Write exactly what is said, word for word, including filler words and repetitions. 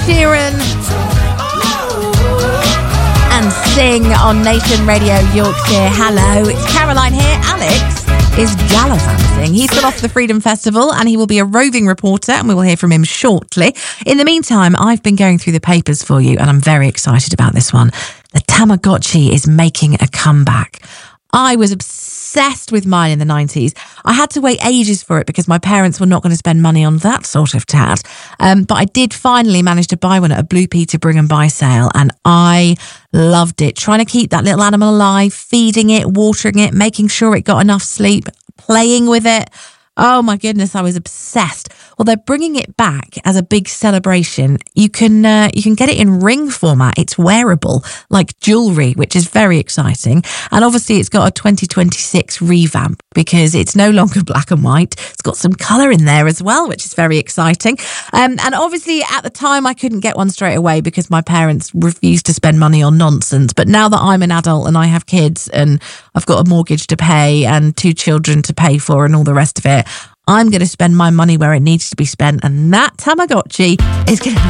Sheeran and Sing on Nation Radio Yorkshire. Hello, it's Caroline here. Alex is gallivanting. He's gone off to the Freedom Festival and he will be a roving reporter and we will hear from him shortly. In the meantime, I've been going through the papers for you and I'm very excited about this one. The Tamagotchi is making a comeback. I was obsessed with mine in the nineties. I had to wait ages for it because my parents were not going to spend money on that sort of tat. Um, but I did finally manage to buy one at a Blue Peter Bring and Buy sale and I loved it. Trying to keep that little animal alive, feeding it, watering it, making sure it got enough sleep, playing with it. Oh my goodness, I was obsessed. Well, they're bringing it back as a big celebration. You can uh, you can get it in ring format. It's wearable, like jewellery, which is very exciting. And obviously it's got a twenty twenty-six revamp because it's no longer black and white. It's got some colour in there as well, which is very exciting. Um, and obviously at the time I couldn't get one straight away because my parents refused to spend money on nonsense. But now that I'm an adult and I have kids and I've got a mortgage to pay and two children to pay for and all the rest of it, I'm going to spend my money where it needs to be spent, and that Tamagotchi is going to